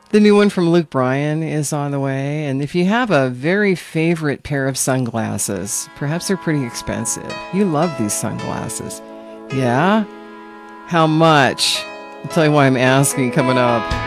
The new one from Luke Bryan is on the way. And if you have a very favorite pair of sunglasses, perhaps they're pretty expensive. You love these sunglasses. Yeah? How much? I'll tell you why I'm asking coming up.